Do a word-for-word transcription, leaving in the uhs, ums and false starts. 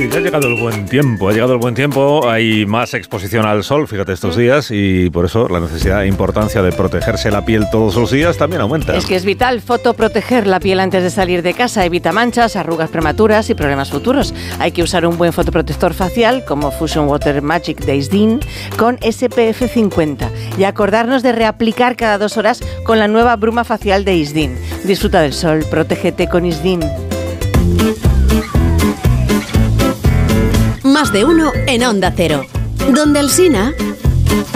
Y ya ha llegado el buen tiempo, ha llegado el buen tiempo, hay más exposición al sol, fíjate, estos días, y por eso la necesidad e importancia de protegerse la piel todos los días también aumenta. Es que es vital fotoproteger la piel antes de salir de casa, evita manchas, arrugas prematuras y problemas futuros. Hay que usar un buen fotoprotector facial como Fusion Water Magic de Isdin con S P F cincuenta y acordarnos de reaplicar cada dos horas con la nueva bruma facial de Isdin. Disfruta del sol, protégete con Isdin. Más de uno en Onda Cero. Donde Alsina.